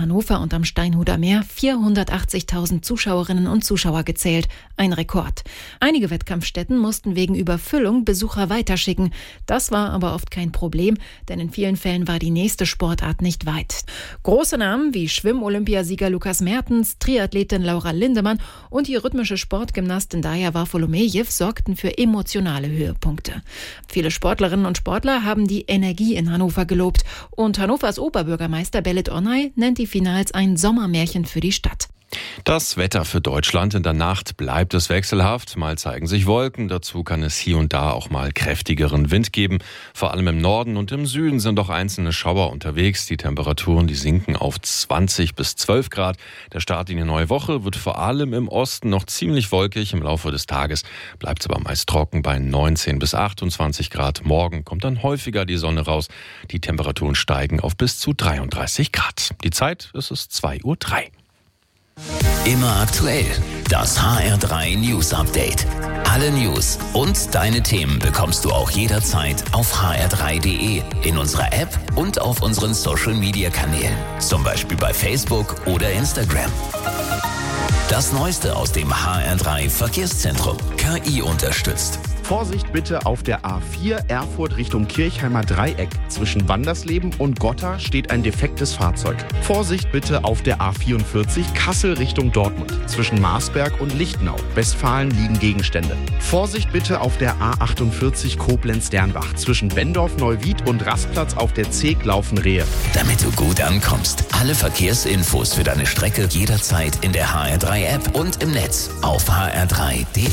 Hannover und am Steinhuder Meer 480.000 Zuschauerinnen und Zuschauer gezählt. Ein Rekord. Einige Wettkampfstätten mussten wegen Überfüllung Besucher weiterschicken. Das war aber oft kein Problem, denn in vielen Fällen war die nächste Sportart nicht weit. Große Namen wie Schwimm-Olympiasieger Lukas Mertens, Triathletin Laura Lindemann und die rhythmische Sportgymnastin Daria Varfolomejew sorgten für emotionale Höhepunkte. Viele Sportlerinnen und Sportler haben die Energie in Hannover gelobt und Hannovers Oberbürgermeister Belit Onay nennt die Finals ein Sommermärchen für die Stadt. Das Wetter für Deutschland: in der Nacht bleibt es wechselhaft. Mal zeigen sich Wolken, dazu kann es hier und da auch mal kräftigeren Wind geben. Vor allem im Norden und im Süden sind auch einzelne Schauer unterwegs. Die Temperaturen, die sinken auf 20 bis 12 Grad. Der Start in die neue Woche wird vor allem im Osten noch ziemlich wolkig. Im Laufe des Tages bleibt es aber meist trocken bei 19 bis 28 Grad. Morgen kommt dann häufiger die Sonne raus. Die Temperaturen steigen auf bis zu 33 Grad. Die Zeit ist 2:03 Uhr. Immer aktuell. Das HR3 News Update. Alle News und deine Themen bekommst du auch jederzeit auf hr3.de, in unserer App und auf unseren Social Media Kanälen. Zum Beispiel bei Facebook oder Instagram. Das Neueste aus dem HR3 Verkehrszentrum. KI unterstützt. Vorsicht bitte auf der A4 Erfurt Richtung Kirchheimer Dreieck. Zwischen Wandersleben und Gotha steht ein defektes Fahrzeug. Vorsicht bitte auf der A44 Kassel Richtung Dortmund. Zwischen Marsberg und Lichtenau, Westfalen, liegen Gegenstände. Vorsicht bitte auf der A48 Koblenz-Dernbach. Zwischen Bendorf, Neuwied und Rastplatz auf der Zeeg laufen Rehe. Damit du gut ankommst, alle Verkehrsinfos für deine Strecke jederzeit in der HR3-App und im Netz auf hr3.de.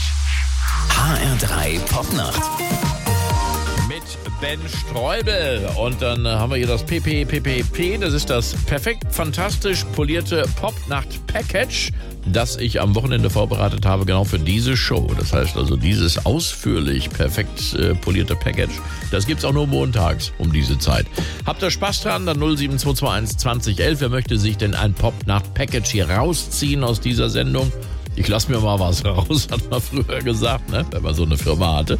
HR3 Popnacht. Mit Ben Streubel. Und dann haben wir hier das PPPPP. Das ist das perfekt, fantastisch polierte Popnacht-Package, das ich am Wochenende vorbereitet habe, genau für diese Show. Das heißt also, dieses ausführlich perfekt polierte Package, das gibt's auch nur montags um diese Zeit. Habt ihr Spaß dran? Dann 07221 2011. Wer möchte sich denn ein Popnacht-Package hier rausziehen aus dieser Sendung? Ich lasse mir mal was raus, hat man früher gesagt, ne? Wenn man so eine Firma hatte.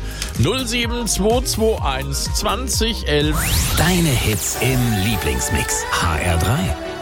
07221 2011. Deine Hits im Lieblingsmix. HR3.